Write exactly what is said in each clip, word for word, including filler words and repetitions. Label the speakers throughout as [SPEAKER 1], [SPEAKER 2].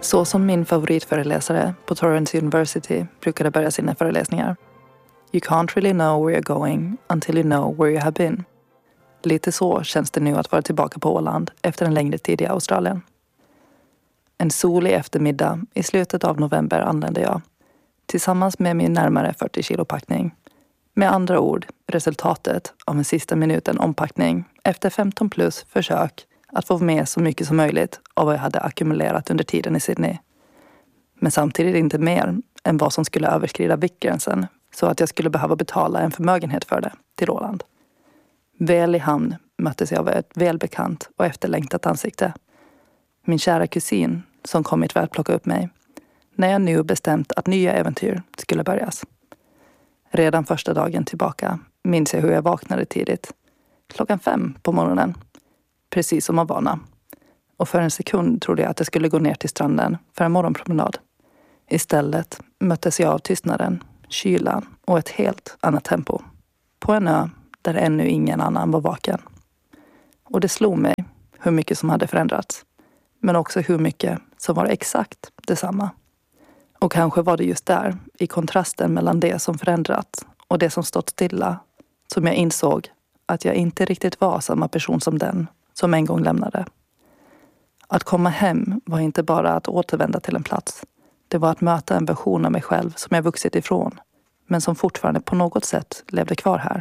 [SPEAKER 1] Så som min favoritföreläsare på Torrance University brukade börja sina föreläsningar. You can't really know where you're going until you know where you have been. Lite så känns det nu att vara tillbaka på Åland efter en längre tid i Australien. En solig eftermiddag i slutet av november anlände jag, tillsammans med min närmare fyrtio kilo packning. Med andra ord, resultatet av en sista minuten ompackning efter femton plus försök att få med så mycket som möjligt av vad jag hade ackumulerat under tiden i Sydney. Men samtidigt inte mer än vad som skulle överskrida viktgränsen så att jag skulle behöva betala en förmögenhet för det till Åland. Väl i hamn möttes jag av ett välbekant och efterlängtat ansikte. Min kära kusin som kommit för att plocka upp mig när jag nu bestämt att nya äventyr skulle börjas. Redan första dagen tillbaka minns jag hur jag vaknade tidigt. Klockan fem på morgonen. Precis som av vana. Och för en sekund trodde jag att jag skulle gå ner till stranden för en morgonpromenad. Istället möttes jag av tystnaden, kylan och ett helt annat tempo. På en ö där ännu ingen annan var vaken. Och det slog mig hur mycket som hade förändrats. Men också hur mycket som var exakt detsamma. Och kanske var det just där, i kontrasten mellan det som förändrats och det som stått stilla, som jag insåg att jag inte riktigt var samma person som den som en gång lämnade. Att komma hem var inte bara att återvända till en plats. Det var att möta en version av mig själv som jag vuxit ifrån, men som fortfarande på något sätt levde kvar här.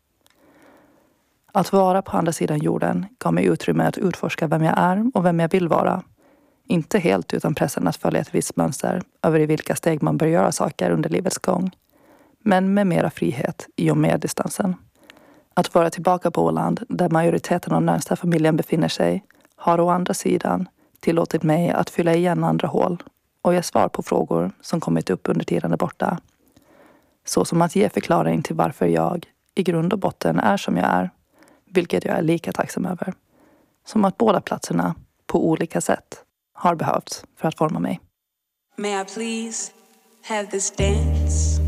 [SPEAKER 1] Att vara på andra sidan jorden gav mig utrymme att utforska vem jag är och vem jag vill vara. Inte helt utan pressen att följa ett visst mönster över i vilka steg man bör göra saker under livets gång. Men med mera frihet i och med distansen. Att vara tillbaka på Åland, där majoriteten av närmsta familjen befinner sig, har å andra sidan tillåtit mig att fylla igen andra hål och ge svar på frågor som kommit upp under tiden där borta. Så som att ge förklaring till varför jag i grund och botten är som jag är, vilket jag är lika tacksam över. Som att båda platserna på olika sätt har behövts för att forma mig.
[SPEAKER 2] May I please have this dance?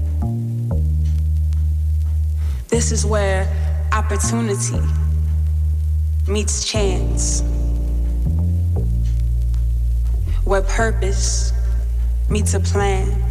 [SPEAKER 2] This is where opportunity meets chance. Where purpose meets a plan.